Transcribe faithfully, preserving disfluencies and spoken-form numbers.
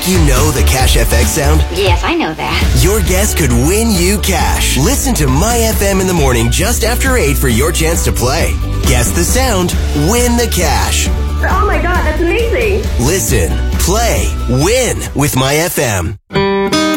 Think you know the Cash F X sound? Yes, I know that. Your guess could win you cash. Listen to My F M in the morning just after eight for your chance to play. Guess the sound, win the cash. Oh my God, that's amazing. Listen, play, win with My F M.